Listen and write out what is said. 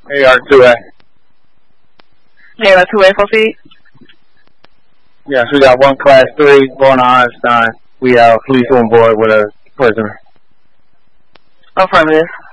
AR2A. AR2A, proceed. Yes, we got one Class 3 going to Einstein. We have police on board with a prisoner. Affirmative.